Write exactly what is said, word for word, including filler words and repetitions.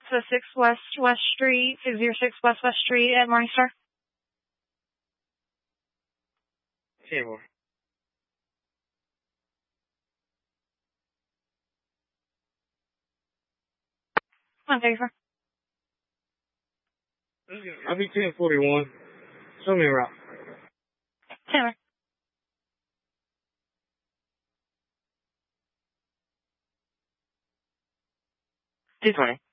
So six West West Street, six zero six West West Street at Morningstar. ten more. one thirty-four. I'll be ten forty-one. Show me a route. ten more. two twenty.